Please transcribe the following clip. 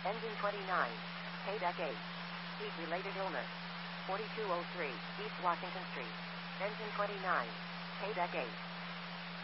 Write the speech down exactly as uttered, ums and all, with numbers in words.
Engine twenty-nine. Payback eight. Heat-related illness. forty-two oh three East Washington Street. Engine twenty-nine. Payback eight.